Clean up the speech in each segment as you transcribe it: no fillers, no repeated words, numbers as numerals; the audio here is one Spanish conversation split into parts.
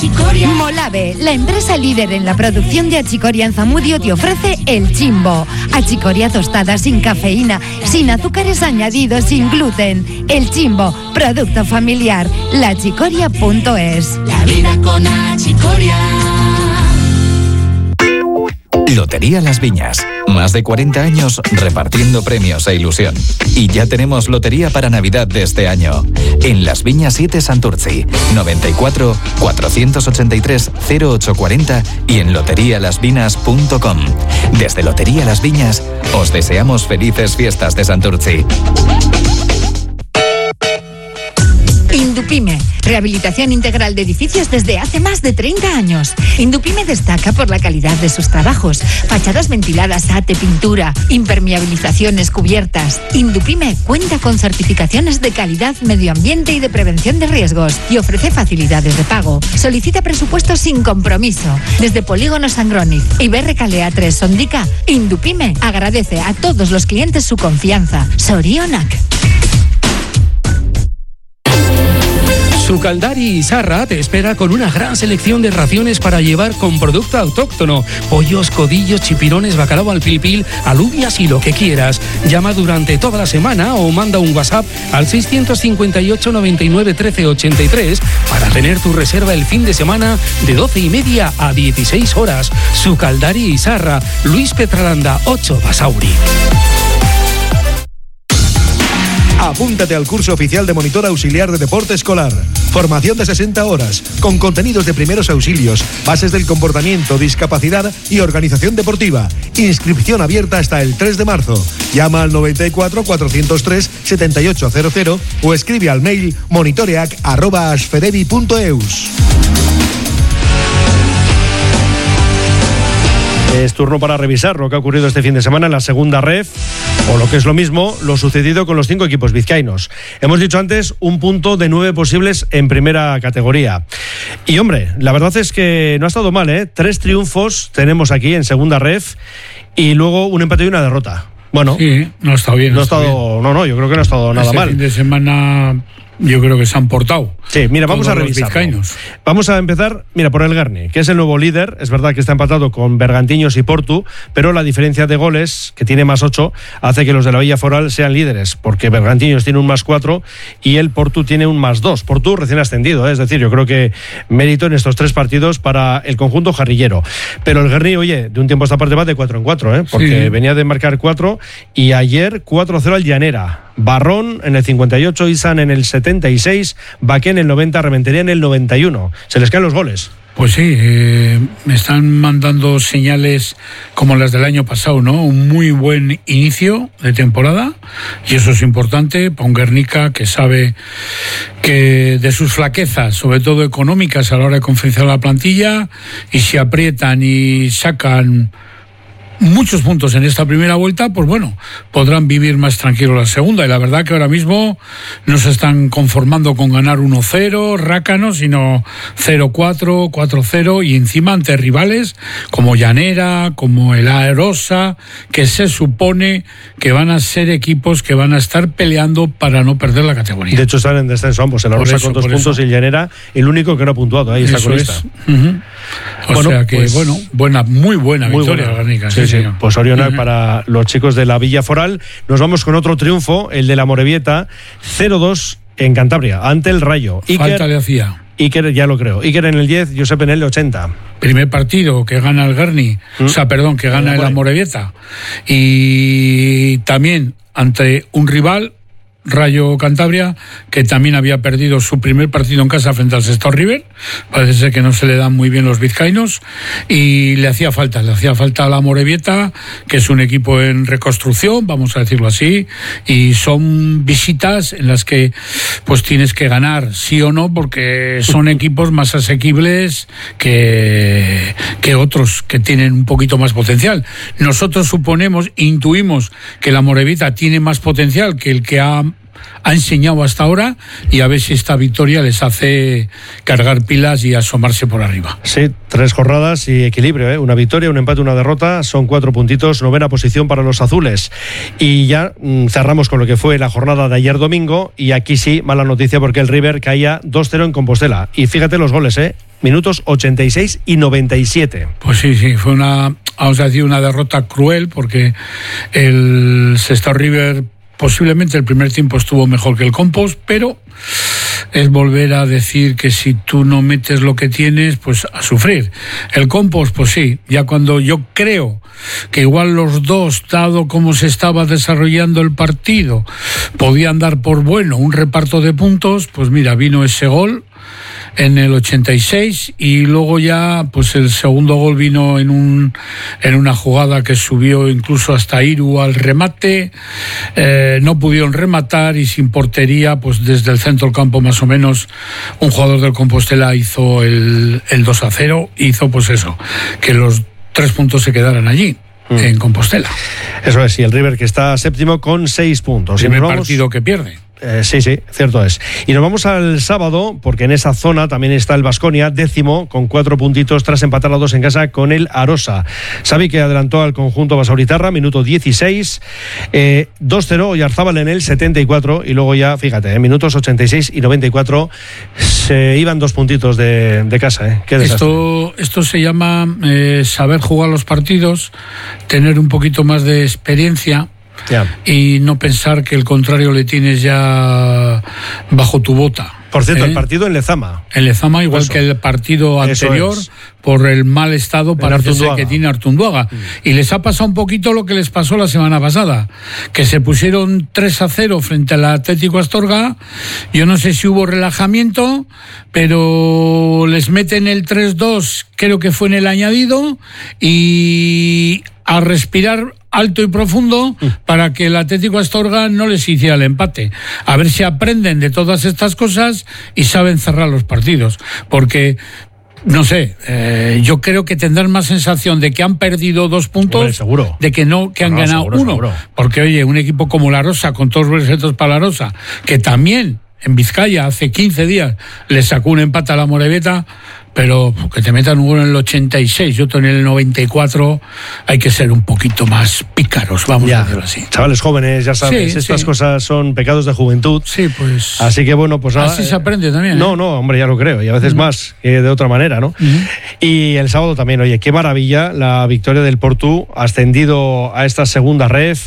Achicoria. Molave, la empresa líder en la producción de achicoria en Zamudio, te ofrece El Chimbo. Achicoria tostada sin cafeína, sin azúcares añadidos, sin gluten. El Chimbo, producto familiar. Lachicoria.es. La vida con Achicoria. Lotería Las Viñas. Más de 40 años repartiendo premios e ilusión. Y ya tenemos lotería para Navidad de este año. En Las Viñas 7 Santurtzi, 94 483 0840 y en loterialasvinas.com. Desde Lotería Las Viñas, os deseamos felices fiestas de Santurtzi. Indupime, rehabilitación integral de edificios desde hace más de 30 años. Indupime destaca por la calidad de sus trabajos. Fachadas ventiladas, ate, pintura, impermeabilizaciones, cubiertas. Indupime cuenta con certificaciones de calidad, medio ambiente y de prevención de riesgos y ofrece facilidades de pago. Solicita presupuestos sin compromiso. Desde Polígono Sangroniz y Berrecalea 3 Sondica, Indupime agradece a todos los clientes su confianza. Sorionak. Sucaldari Izarra te espera con una gran selección de raciones para llevar con producto autóctono. Pollos, codillos, chipirones, bacalao al pil, alubias y lo que quieras. Llama durante toda la semana o manda un WhatsApp al 658 99 13 83 para tener tu reserva el fin de semana de 12:30 a 16 horas. Sucaldari Izarra, Luis Petralanda 8 Basauri. Apúntate al curso oficial de monitor auxiliar de deporte escolar. Formación de 60 horas, con contenidos de primeros auxilios, bases del comportamiento, discapacidad y organización deportiva. Inscripción abierta hasta el 3 de marzo. Llama al 94 403 7800 o escribe al mail monitoreac@asfedevi.eus. Es turno para revisar lo que ha ocurrido este fin de semana en la segunda ref, o lo que es lo mismo, lo sucedido con los 5 equipos vizcaínos. Hemos dicho antes un punto de 9 posibles en primera categoría. Y hombre, la verdad es que no ha estado mal, ¿eh? 3 triunfos tenemos aquí en segunda ref y luego un empate y una derrota. Bueno, sí, no ha estado bien. No, yo creo que no ha estado nada mal. Fin de semana yo creo que se han portado. Sí, mira, vamos a revisarlo. Vamos a empezar, mira, por el Guerni, que es el nuevo líder. Es verdad que está empatado con Bergantiños y Portu, pero la diferencia de goles, que tiene más 8, hace que los de la Villa Foral sean líderes, porque Bergantiños tiene un más 4 y el Portu tiene un más 2. Portu recién ascendido, es decir, yo creo que mérito en estos 3 partidos para el conjunto jarrillero. Pero el Guerni, oye, de un tiempo a esta parte va de 4 en 4, porque venía de marcar 4 y ayer 4-0 al Llanera. Barrón en el 58, Isan en el 76, Baqué en el 90, Rementería en el 91. Se les caen los goles. Pues sí, me están mandando señales como las del año pasado, ¿no? Un muy buen inicio de temporada y eso es importante para un Guernica que sabe que de sus flaquezas, sobre todo económicas a la hora de confeccionar la plantilla, y si aprietan y sacan muchos puntos en esta primera vuelta, pues bueno, podrán vivir más tranquilos la segunda. Y la verdad que ahora mismo no se están conformando con ganar 1-0, rácanos, sino 0-4, 4-0 y encima ante rivales como Llanera, como el Aerosa, que se supone que van a ser equipos que van a estar peleando para no perder la categoría. De hecho están en descenso ambos, el Aerosa con 2 puntos y el Llanera el único que no ha puntuado, ahí está con esta. O sea que muy buena victoria Guernica. Sí. Pues Orionac para los chicos de la Villa Foral. Nos vamos con otro triunfo, el de la Morevieta, 0-2 en Cantabria, ante el Rayo. Falta le hacía. Iker, ya lo creo. Iker en el 10, Josep en el 80. Primer partido que gana el Guerni, que gana el Amorebieta. Y también ante un rival, Rayo Cantabria, que también había perdido su primer partido en casa frente al Sestao River. Parece ser que no se le dan muy bien los vizcaínos y le hacía falta a la Amorebieta, que es un equipo en reconstrucción, vamos a decirlo así, y son visitas en las que pues tienes que ganar, sí o no, porque son equipos más asequibles que otros que tienen un poquito más potencial. Nosotros intuimos que la Amorebieta tiene más potencial que el que ha enseñado hasta ahora, y a ver si esta victoria les hace cargar pilas y asomarse por arriba. Sí, 3 jornadas y equilibrio, ¿eh? Una victoria, un empate, una derrota, son 4 puntitos, 9ª posición para los azules. Y ya cerramos con lo que fue la jornada de ayer domingo, y aquí sí, mala noticia porque el River caía 2-0 en Compostela. Y fíjate los goles, minutos 86 y 97. Pues sí, fue vamos a decir, una derrota cruel, porque el Sestao River posiblemente el primer tiempo estuvo mejor que el Compos, pero es volver a decir que si tú no metes lo que tienes, pues a sufrir. El Compos, pues sí, ya cuando yo creo que igual los dos, dado cómo se estaba desarrollando el partido, podían dar por bueno un reparto de puntos, pues mira, vino ese gol en el 86 y luego ya pues el segundo gol vino en una jugada que subió incluso hasta Iru al remate, no pudieron rematar y sin portería, pues desde el centro del campo más o menos un jugador del Compostela hizo el 2-0, hizo pues eso, que los 3 puntos se quedaran allí en Compostela. Eso es, y el River que está séptimo con 6 puntos. Primer partido que pierde. Sí, cierto es. Y nos vamos al sábado, porque en esa zona también está el Baskonia, décimo, con 4 puntitos tras empatar a 2 en casa con el Arosa. Xavi, que adelantó al conjunto basauritarra, minuto 16, 2-0, Oyarzábal en el 74, y luego ya, fíjate, en minutos 86 y 94 se iban 2 puntitos de casa. Qué desastre. Esto se llama saber jugar los partidos, tener un poquito más de experiencia. Y no pensar que el contrario le tienes ya bajo tu bota. Por cierto, el partido en Lezama. En Lezama, igual que el partido anterior, por el mal estado parece ser que tiene Artunduaga. Y les ha pasado un poquito lo que les pasó la semana pasada, que se pusieron 3-0 frente al Atlético Astorga. Yo no sé si hubo relajamiento, pero les meten el 3-2, creo que fue en el añadido, y a respirar alto y profundo para que el Atlético Astorga no les hiciera el empate. A ver si aprenden de todas estas cosas y saben cerrar los partidos. Porque, no sé, yo creo que tendrán más sensación de que han perdido 2 puntos, seguro, de que que han ganado uno. Seguro. Porque, oye, un equipo como la Rosa, con todos los respetos para la Rosa, que también en Vizcaya hace 15 días le sacó un empate a la Morevieta, pero que te metan un gol en el 86 y otro en el 94, hay que ser un poquito más pícaros, vamos a decirlo así. Chavales jóvenes, ya sabes, estas cosas son pecados de juventud. Sí, pues. Así que bueno, pues nada. Así se aprende también. No, hombre, ya lo creo, y a veces más que de otra manera, ¿no? Y el sábado también, oye, qué maravilla la victoria del Portu, ascendido a esta segunda ref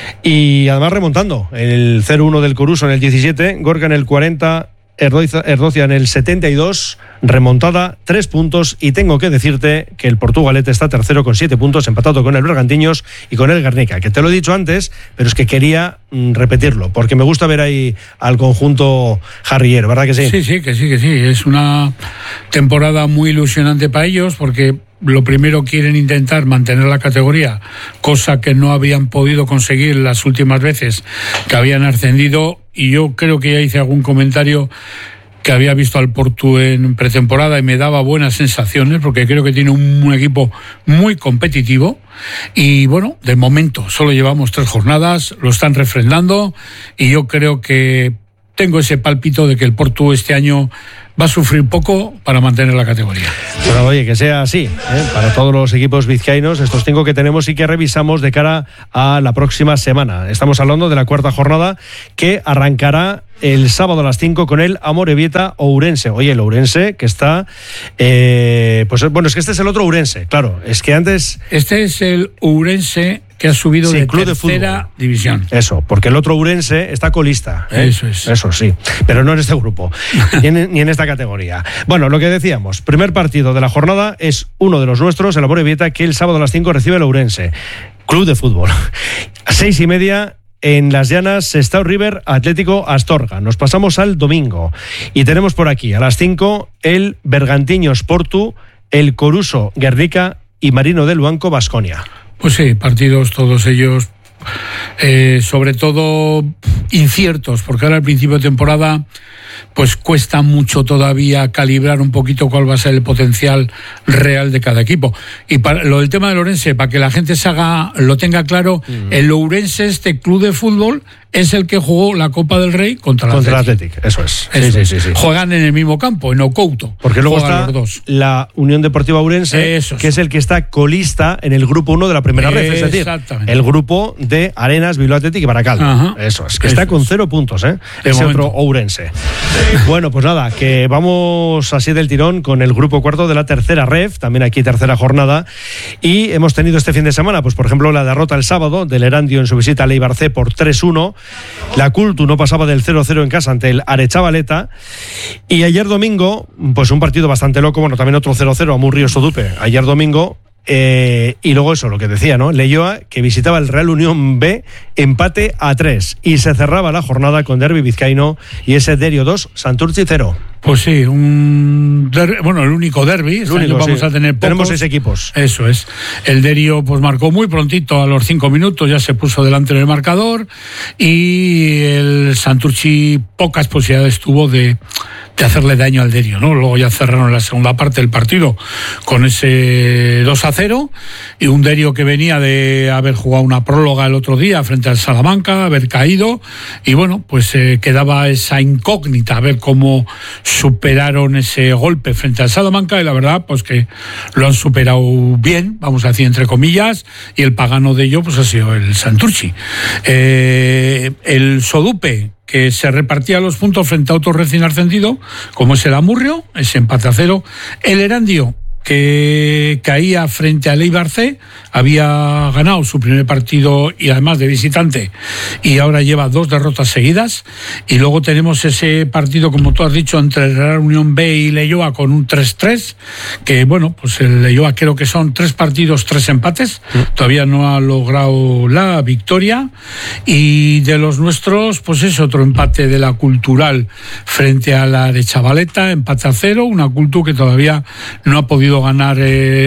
y además remontando el 0-1 del Coruso en el 17, Gorka en el 40, Erdocia en el 72, remontada 3 puntos, y tengo que decirte que el Portugalete está tercero con 7 puntos, empatado con el Bergantiños y con el Guernica, que te lo he dicho antes, pero es que quería repetirlo, porque me gusta ver ahí al conjunto jarrillero, ¿verdad que sí? Sí, que sí, es una temporada muy ilusionante para ellos, porque lo primero quieren intentar mantener la categoría, cosa que no habían podido conseguir las últimas veces que habían ascendido, y yo creo que ya hice algún comentario que había visto al Portu en pretemporada y me daba buenas sensaciones, porque creo que tiene un equipo muy competitivo. Y bueno, de momento solo llevamos 3 jornadas, lo están refrendando, y yo creo que tengo ese pálpito de que el Portu este año va a sufrir poco para mantener la categoría. Pero oye, que sea así, para todos los equipos vizcaínos, estos 5 que tenemos y que revisamos de cara a la próxima semana. Estamos hablando de la 4ª jornada, que arrancará el sábado a las 5 con el Amorebieta-Ourense. Oye, el Ourense que está... pues bueno, es que este es el otro Ourense, claro. Es que antes... Este es el Ourense que ha subido de tercera división. Eso, porque el otro Ourense está colista. Eso es. Eso sí, pero no en este grupo, ni en esta categoría. Bueno, lo que decíamos, primer partido de la jornada es uno de los nuestros, el Amorebieta, que el sábado a las 5 recibe el Ourense. Club de fútbol. A 6:30... en Las Llanas, Sestao River, Atlético Astorga. Nos pasamos al domingo y tenemos por aquí a las 5 el Bergantiños Portu, el Coruso Guernica y Marino del Luanco Baskonia. Pues sí, partidos todos ellos sobre todo inciertos, porque ahora al principio de temporada pues cuesta mucho todavía calibrar un poquito cuál va a ser el potencial real de cada equipo. Y para lo del tema del Ourense, para que la gente lo tenga claro, el Ourense, este club de fútbol, es el que jugó la Copa del Rey contra el Athletic. Eso es. Sí. Juegan en el mismo campo, en Ocouto. Porque luego está la Unión Deportiva Ourense, que es el que está colista en el grupo 1 de la primera red, es decir, el grupo de Arenas, Bilbao Athletic y Baracal. Ajá. Eso es, que está con 0 puntos, ese otro Ourense. Bueno, pues nada, que vamos así del tirón con el grupo cuarto de la tercera ref, también aquí tercera jornada, y hemos tenido este fin de semana, pues por ejemplo, la derrota el sábado del Erandio en su visita al Eibar C por 3-1, la Cultu no pasaba del 0-0 en casa ante el Aretxabaleta, y ayer domingo, pues un partido bastante loco, bueno, también otro 0-0 Amurrio Sodupe, ayer domingo. Y luego eso, lo que decía, ¿no? Leioa, que visitaba el Real Unión B, empate a 3, y se cerraba la jornada con derbi vizcaíno y ese Derio 2, Santurtzi 0. Pues sí, el único derbi. Vamos a tener pocos. Tenemos 6 equipos. Eso es. El Derio pues marcó muy prontito, a los 5 minutos ya se puso delante del marcador, y el Santurtzi pocas posibilidades tuvo de hacerle daño al Derio, ¿no? Luego ya cerraron la segunda parte del partido con ese 2-0, y un Derio que venía de haber jugado una próloga el otro día frente al Salamanca, haber caído, y bueno, pues quedaba esa incógnita, a ver cómo superaron ese golpe frente al Salamanca, y la verdad pues que lo han superado bien, vamos a decir entre comillas, y el pagano de ello pues ha sido el Santurtzi. El Sodupe, que se repartía los puntos frente a otro recién ascendido, como es el Amurrio, ese empate a 0. El Erandio, que caía frente al Eibar C, había ganado su primer partido y además de visitante, y ahora lleva 2 derrotas seguidas. Y luego tenemos ese partido, como tú has dicho, entre el Real Unión B y Leioa con un 3-3, que bueno, pues el Leioa creo que son 3 partidos, 3 empates, todavía no ha logrado la victoria. Y de los nuestros, pues es otro empate de la Cultural frente a la de Chavaleta, empate a 0, una Cultu que todavía no ha podido ganar,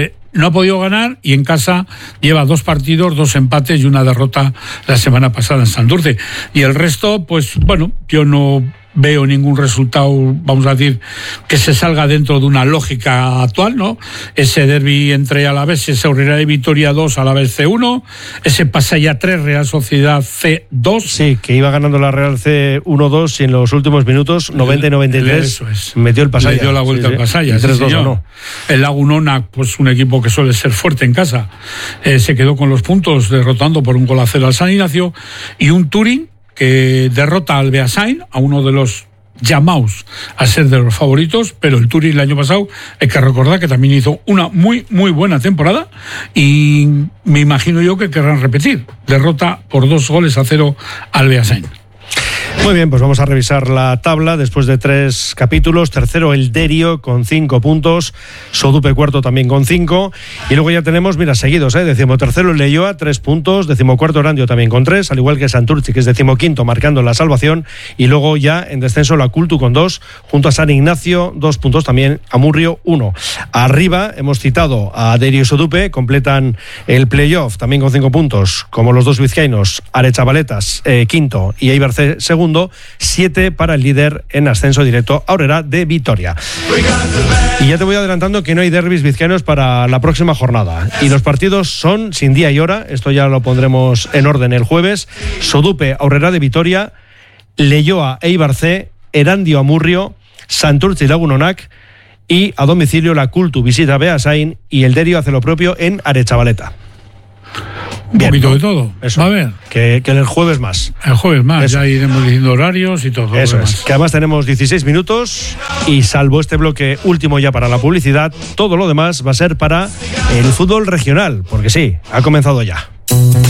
y en casa lleva 2 partidos, 2 empates y una derrota la semana pasada en Santurce. Y el resto, pues bueno, yo no veo ningún resultado, vamos a decir, que se salga dentro de una lógica actual, ¿no? Ese derbi entre Alavés, ese Real Vitoria 2, Alavés C1, ese Pasaya 3, Real Sociedad C2. Sí, que iba ganando la Real C 1-2 y en los últimos minutos, 90 y 93, metió el Pasaya. Le dio la vuelta al Pasaya. 3-2 no. El Lagunona, pues un equipo que suele ser fuerte en casa, se quedó con los puntos, derrotando por 1-0 al San Ignacio, y un Turín que derrota al Beasain, a uno de los llamados a ser de los favoritos, pero el Turín el año pasado, hay que recordar que también hizo una muy, muy buena temporada, y me imagino yo que querrán repetir. Derrota por 2-0 al Beasain. Muy bien, pues vamos a revisar la tabla después de 3 capítulos. Tercero el Derio con 5 puntos, Sodupe cuarto también con 5, y luego ya tenemos, mira, seguidos, 13º el Leioa, 3 puntos, 14º Erandio también con 3, al igual que Santurtzi, que es 15º, marcando la salvación, y luego ya en descenso la Cultu con 2, junto a San Ignacio, 2 puntos también, Amurrio 1. Arriba hemos citado a Derio y Sodupe, completan el playoff también con 5 puntos, como los 2 vizcaínos, Aretxabaletas quinto y Eibar C segundo, 7 para el líder en ascenso directo, Aurrera de Vitoria. Y ya te voy adelantando que no hay derbis vizcaínos para la próxima jornada, y los partidos son sin día y hora, esto ya lo pondremos en orden el jueves. Sodupe, Aurrera de Vitoria, Leioa, Eibar C, Erandio, Amurrio, Santurtzi, Lagunonac, y a domicilio la Cultu visita Beasain, y el Derio hace lo propio en Aretxabaleta. Un poquito de todo. Eso. A ver. Que el jueves más. El jueves más, eso. Ya iremos diciendo horarios y todo. Eso es. Que además tenemos 16 minutos y salvo este bloque último ya para la publicidad, todo lo demás va a ser para el fútbol regional, porque sí, ha comenzado ya.